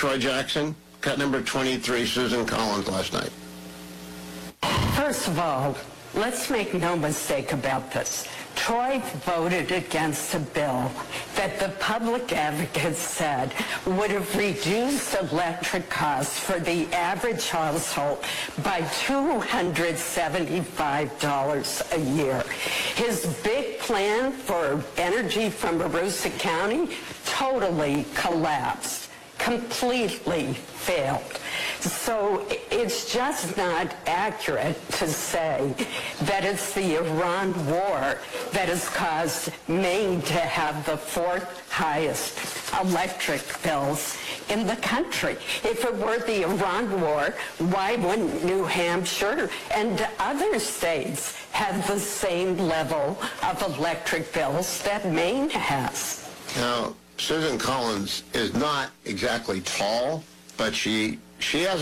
Troy Jackson. Cut number 23, Susan Collins last night. First of all, let's make no mistake about this. Troy voted against a bill that the public advocate said would have reduced electric costs for the average household by $275 a year. His big plan for energy from Aroostook County totally collapsed, completely failed. So it's just not accurate to say that it's the Iran war that has caused Maine to have the fourth highest electric bills in the country. If it were the Iran war, why wouldn't New Hampshire and other states have the same level of electric bills that Maine has? Now, Susan Collins is not exactly tall, but she has